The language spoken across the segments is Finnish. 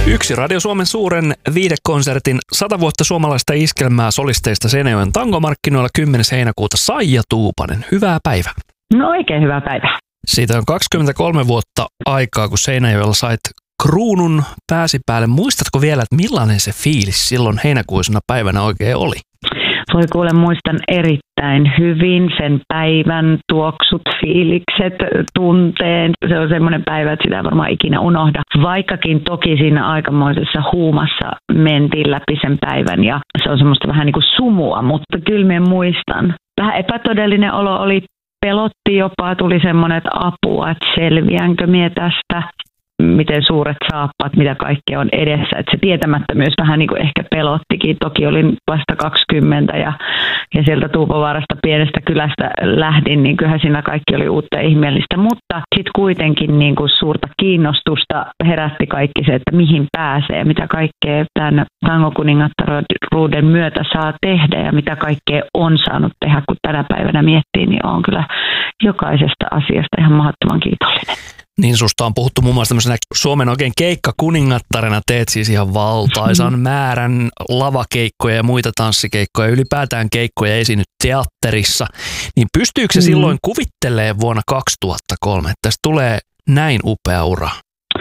Yksi Radio Suomen suuren viihdekonsertin 100 vuotta suomalaista iskelmää solisteista Seinäjoen tangomarkkinoilla 10. heinäkuuta. Saija Tuupanen, hyvää päivää. No oikein hyvää päivää. Siitä on 23 vuotta aikaa, kun Seinäjoella sait kruunun pääsi päälle. Muistatko vielä, että millainen se fiilis silloin heinäkuisena päivänä oikein oli? Voi kuule, muistan erittäin hyvin sen päivän tuoksut, fiilikset, tunteen. Se on semmoinen päivä, että sitä ei varmaan ikinä unohda. Vaikkakin toki siinä aikamoisessa huumassa mentiin läpi sen päivän ja se on semmoista vähän niin kuin sumua, mutta kyllä minä muistan. Vähän epätodellinen olo oli, pelotti jopa, tuli semmoinen, että apua, että selviänkö minä tästä. Miten suuret saappaat, mitä kaikkea on edessä. Että se tietämättömyys vähän niin kuin ehkä pelottikin. Toki olin vasta 20 ja sieltä Tuupovaarasta pienestä kylästä lähdin, niin kyllähän siinä kaikki oli uutta ja ihmeellistä. Mutta sitten kuitenkin niin kuin suurta kiinnostusta herätti kaikki se, että mihin pääsee, mitä kaikkea tämän tangokuningattaruuden myötä saa tehdä ja mitä kaikkea on saanut tehdä, kun tänä päivänä miettii, niin on kyllä jokaisesta asiasta ihan mahdottoman kiitollinen. Niin susta on puhuttu muun muassa tämmöisenä Suomen oikein keikkakuningattarena, teet siis ihan valtaisan määrän lavakeikkoja ja muita tanssikeikkoja, ylipäätään keikkoja esiinnyt teatterissa. Niin pystyykö se silloin kuvittelemaan vuonna 2003, että tästä tulee näin upea ura?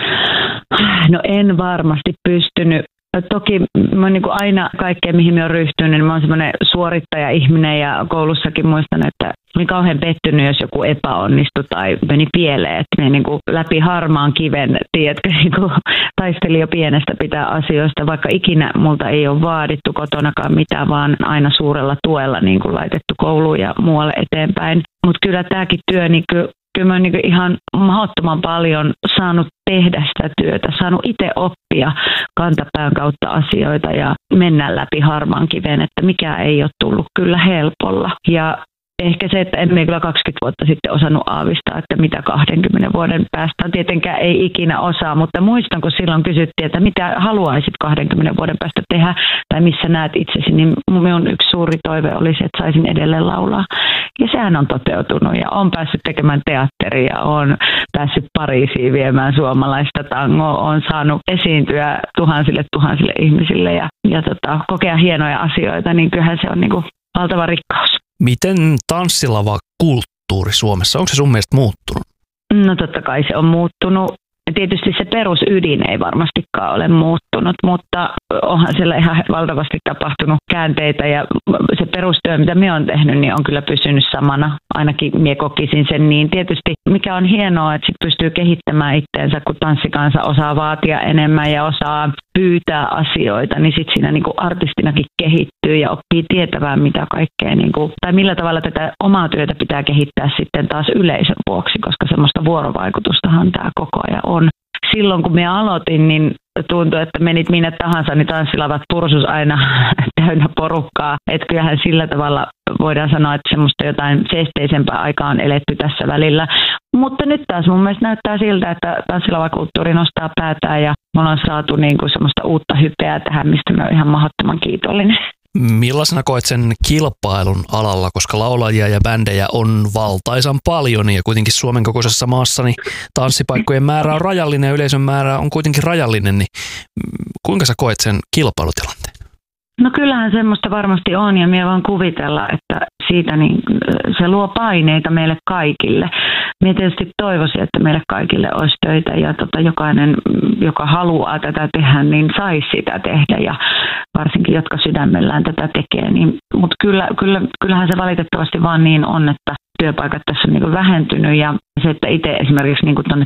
No en varmasti pystynyt. Toki mä niin kuin aina kaikkea, mihin mä oon ryhtynyt, niin mä oon semmoinen suorittaja-ihminen ja koulussakin muistan, että olin kauhean pettynyt, jos joku epäonnistui tai meni pieleen. Että me niin kuin läpi harmaan kiven, tiedätkö, niin kuin taistelin jo pienestä pitää asioista, vaikka ikinä multa ei ole vaadittu kotonakaan mitään, vaan aina suurella tuella niin kuin laitettu kouluun ja muualle eteenpäin. Mutta kyllä tämäkin työ niin kuin kyllä mä oon niin ihan mahdottoman paljon saanut tehdä sitä työtä, saanut itse oppia kantapään kautta asioita ja mennä läpi harmaan kiven, että mikä ei ole tullut kyllä helpolla. Ja ehkä se, että emme kyllä 20 vuotta sitten osannut aavistaa, että mitä 20 vuoden päästä on. Tietenkään ei ikinä osaa, mutta muistan, kun silloin kysyttiin, että mitä haluaisit 20 vuoden päästä tehdä tai missä näet itsesi, niin minun yksi suuri toive olisi, että saisin edelleen laulaa. Ja sehän on toteutunut ja olen päässyt tekemään teatteria, olen päässyt Pariisiin viemään suomalaista tangoa, olen saanut esiintyä tuhansille ihmisille ja kokea hienoja asioita, niin kyllähän se on niin kuin valtava rikkaus. Miten tanssilava kulttuuri Suomessa, onko se sun mielestä muuttunut? No totta kai se on muuttunut. Tietysti se perusydin ei varmastikaan ole muuttunut, mutta onhan siellä ihan valtavasti tapahtunut käänteitä ja se perustyö, mitä minä olen tehnyt, niin on kyllä pysynyt samana. Ainakin minä kokisin sen niin. Tietysti mikä on hienoa, että sit pystyy kehittämään itteensä, kun tanssikansa osaa vaatia enemmän ja osaa pyytää asioita, niin sitten siinä niinku artistinakin kehittyy ja oppii tietämään mitä kaikkea, niinku, tai millä tavalla tätä omaa työtä pitää kehittää sitten taas yleisön vuoksi, koska semmoista vuorovaikutustahan tämä koko ajan on. Silloin kun minä aloitin, niin tuntui, että menit minne tahansa, niin tanssilavat pursus aina täynnä porukkaa. Että kyllähän sillä tavalla voidaan sanoa, että semmoista jotain seesteisempää aikaa on eletty tässä välillä. Mutta nyt taas mun mielestä näyttää siltä, että tanssilavakulttuuri nostaa päätään ja me ollaan saatu niinku semmoista uutta hypeä tähän, mistä mä oon ihan mahdottoman kiitollinen. Millaisena koet sen kilpailun alalla, koska laulajia ja bändejä on valtaisan paljon ja kuitenkin Suomen kokoisessa maassa niin tanssipaikkojen määrä on rajallinen ja yleisön määrä on kuitenkin rajallinen, niin kuinka sä koet sen kilpailutilanteen? No kyllähän semmoista varmasti on ja minä vaan kuvitella, että siitä niin, se luo paineita meille kaikille. Minä tietysti toivoisin, että meille kaikille olisi töitä ja jokainen, joka haluaa tätä tehdä, niin saisi sitä tehdä ja varsinkin jotka sydämellään tätä tekee. Niin, mutta kyllähän se valitettavasti vaan niin on, että työpaikat tässä on niin vähentynyt ja se, että itse esimerkiksi niin tuonne